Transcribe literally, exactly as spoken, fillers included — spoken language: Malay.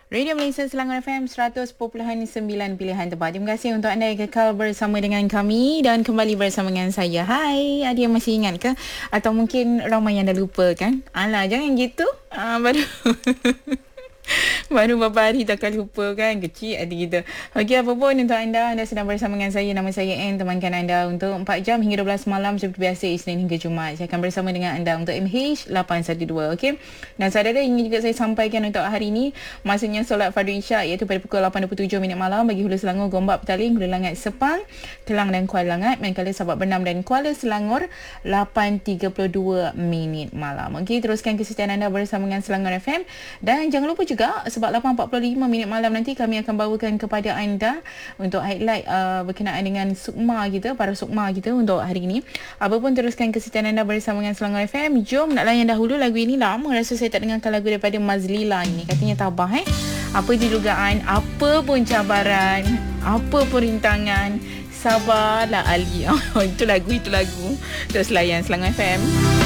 Radio Malaysia Selangor F M seratus perpuluhan sembilan pilihan tepat. Terima kasih untuk anda yang kekal bersama dengan kami dan kembali bersama dengan saya. Hai, ada yang masih ingat ke? Atau mungkin ramai yang dah lupa kan? Alah, jangan gitu. Ah, baru... Baru beberapa hari takkan lupa kan. Kecil hati kita. Okey, apa pun untuk anda, anda sedang bersama dengan saya. Nama saya Anne, temankan anda untuk empat jam hingga dua belas malam seperti biasa, Isnin hingga Jumaat. Saya akan bersama dengan anda untuk M H lapan satu dua. Okey. Dan saudara, ingin juga saya sampaikan untuk hari ini, masanya solat fardu isyak iaitu pada pukul lapan dua puluh tujuh minit malam bagi Hulu Selangor, Gombak, Petaling, Hulu Langat, Sepang, Kelang dan Kuala Langat. Manakala Sabak Bernam dan Kuala Selangor lapan tiga puluh dua minit malam. Okey, teruskan kesetiaan anda bersama dengan Selangor F M. Dan jangan lupa juga, sebab lapan empat puluh lima minit malam nanti kami akan bawakan kepada anda untuk highlight uh, berkenaan dengan sukma kita, para sukma kita untuk hari ini. Apa pun, teruskan kesetiaan anda bersama dengan Selangor F M. Jom nak layan dahulu lagu ini. Lama rasa saya tak dengarkan lagu daripada Mazlila ini. Katanya tabah eh. Apa didugaan, apa pun cabaran, apa pun rintangan, sabarlah Ali. Oh, itu lagu, itu lagu. Terus layan Selangor F M.